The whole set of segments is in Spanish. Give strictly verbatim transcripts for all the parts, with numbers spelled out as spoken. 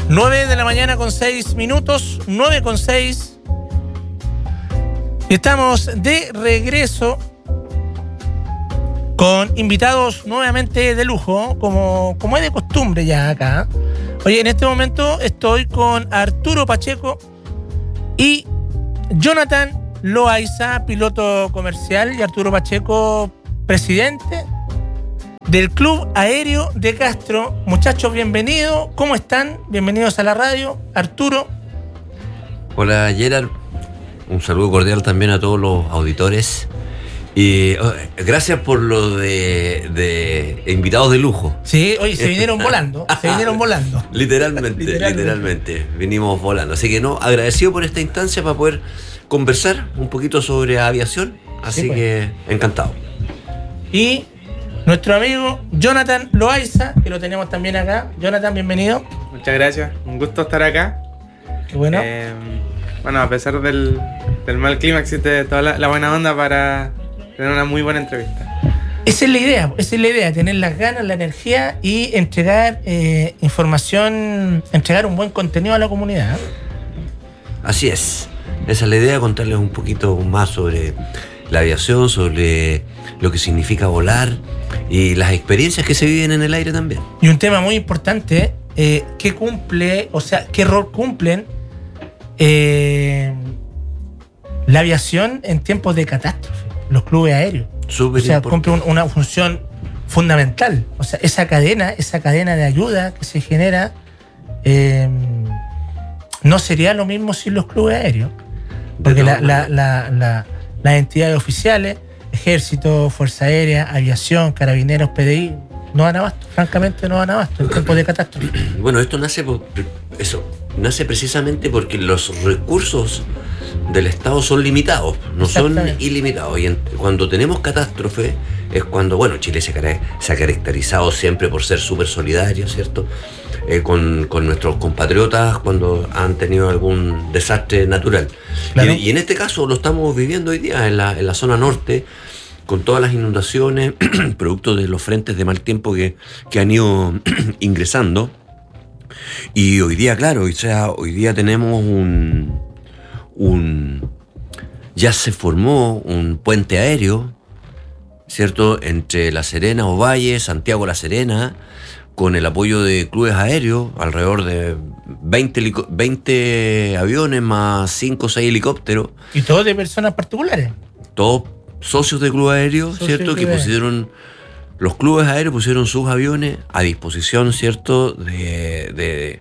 nueve de la mañana con seis minutos, nueve con seis. Estamos de regreso con invitados nuevamente de lujo, como, como es de costumbre ya acá. Oye, en este momento estoy con Arturo Pacheco y Jonathan Loaiza, piloto comercial, y Arturo Pacheco, presidente del Club Aéreo de Castro. Muchachos, bienvenidos. ¿Cómo están? Bienvenidos a la radio. Arturo. Hola, Gerard. Un saludo cordial también a todos los auditores. Y oh, gracias por lo de, de invitados de lujo. Sí, oye, se vinieron volando. Se vinieron volando. Literalmente, literalmente, literalmente. Vinimos volando. Así que no, agradecido por esta instancia para poder conversar un poquito sobre aviación. Así sí, pues. que encantado. Y nuestro amigo Jonathan Loaiza, que lo tenemos también acá. Jonathan, bienvenido. Muchas gracias. Un gusto estar acá. Qué bueno. Eh, bueno, a pesar del, del mal clima, existe toda la, la buena onda para tener una muy buena entrevista. Esa es la idea, esa es la idea, tener las ganas, la energía y entregar eh, información, entregar un buen contenido a la comunidad. Así es, esa es la idea, contarles un poquito más sobre la aviación, sobre lo que significa volar y las experiencias que se viven en el aire también. Y un tema muy importante, eh, ¿qué cumple, o sea, qué rol cumplen eh, la aviación en tiempos de catástrofe? Los clubes aéreos. Súper o sea, importante. cumple un, una función fundamental. O sea, esa cadena, esa cadena de ayuda que se genera, eh, no sería lo mismo sin los clubes aéreos. Porque la, la, la, la, las entidades oficiales, Ejército, Fuerza Aérea, Aviación, Carabineros, P D I, no dan abasto. Francamente, no dan abasto en tiempos de catástrofe. Bueno, esto nace por, eso, nace precisamente porque los recursos del Estado son limitados, no son ilimitados. Y en, cuando tenemos catástrofe es cuando, bueno, Chile se, se ha caracterizado siempre por ser súper solidario, ¿cierto? Eh, con, con nuestros compatriotas cuando han tenido algún desastre natural. Claro. Y, y en este caso lo estamos viviendo hoy día en la, en la zona norte, con todas las inundaciones, producto de los frentes de mal tiempo que, que han ido ingresando. Y hoy día, claro, o sea, hoy día tenemos un... Un, ya se formó un puente aéreo, ¿cierto?, entre La Serena, Ovalle, Santiago, La Serena, con el apoyo de clubes aéreos, alrededor de veinte, veinte aviones más cinco o seis helicópteros. ¿Y todos de personas particulares? Todos socios de club aéreo, ¿cierto?, que pusieron, los clubes aéreos pusieron sus aviones a disposición, ¿cierto?, de... de,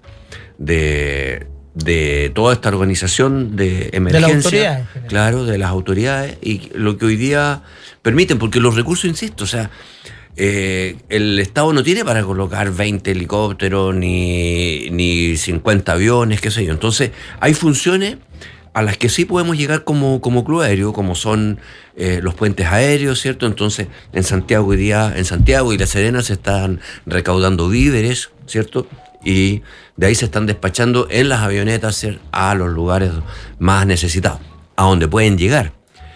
de de toda esta organización de emergencia, de las autoridades, claro, de las autoridades, y lo que hoy día permiten, porque los recursos, insisto, o sea, eh, el Estado no tiene para colocar veinte helicópteros ni, ni cincuenta aviones, qué sé yo. Entonces, hay funciones a las que sí podemos llegar como, como club aéreo, como son eh, los puentes aéreos, ¿cierto? Entonces, en Santiago hoy día, en Santiago y La Serena se están recaudando víveres, ¿cierto? Y de ahí se están despachando en las avionetas a los lugares más necesitados, a donde pueden llegar.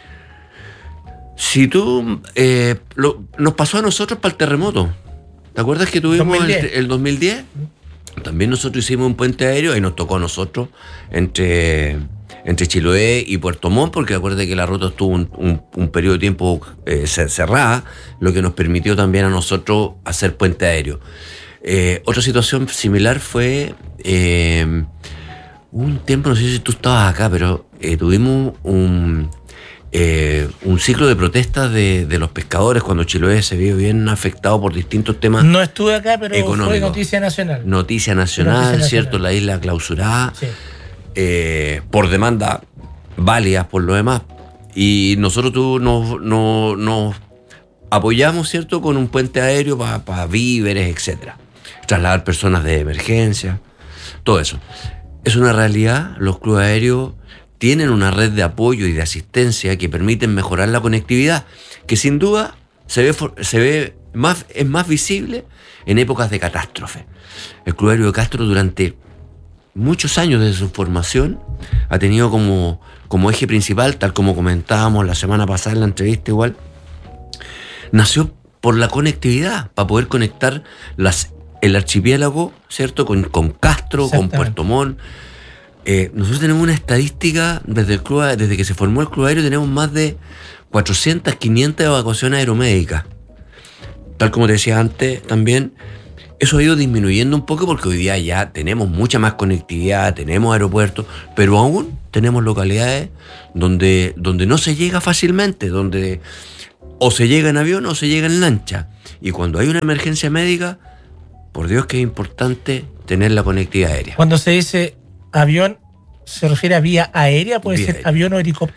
Si tú... Eh, lo, nos pasó a nosotros para el terremoto. ¿Te acuerdas que tuvimos el, el dos mil diez? También nosotros hicimos un puente aéreo y nos tocó a nosotros entre, entre Chiloé y Puerto Montt, porque acuérdate que la ruta estuvo un, un, un periodo de tiempo eh, cerrada, lo que nos permitió también a nosotros hacer puente aéreo. Eh, otra situación similar fue eh, un tiempo, no sé si tú estabas acá, pero eh, tuvimos un, eh, un ciclo de protestas de, de los pescadores cuando Chiloé se vio bien afectado por distintos temas. No estuve acá, pero fue noticia nacional. Noticia nacional, noticia ¿cierto? Nacional. La isla clausurada, sí. eh, por demanda válidas por lo demás. Y nosotros tú, nos, nos, nos apoyamos, ¿cierto?, con un puente aéreo para pa víveres, etcétera. Trasladar personas de emergencia, todo eso. Es una realidad, los clubes aéreos tienen una red de apoyo y de asistencia que permiten mejorar la conectividad, que sin duda se ve, se ve más, es más visible en épocas de catástrofe. El Club Aéreo de Castro durante muchos años desde su formación ha tenido como, como eje principal, tal como comentábamos la semana pasada en la entrevista igual, nació por la conectividad, para poder conectar las el archipiélago, ¿cierto? Con, con Castro, con Puerto Montt. Eh, nosotros tenemos una estadística, desde, el club, desde que se formó el Club Aéreo, tenemos más de cuatrocientas, quinientas evacuaciones aeromédicas. Tal como te decía antes, también, eso ha ido disminuyendo un poco porque hoy día ya tenemos mucha más conectividad, tenemos aeropuertos, pero aún tenemos localidades donde, donde no se llega fácilmente, donde o se llega en avión o se llega en lancha. Y cuando hay una emergencia médica, por Dios que es importante tener la conectividad aérea. Cuando se dice avión, ¿se refiere a vía aérea? ¿Puede Vía ser aérea. avión o helicóptero?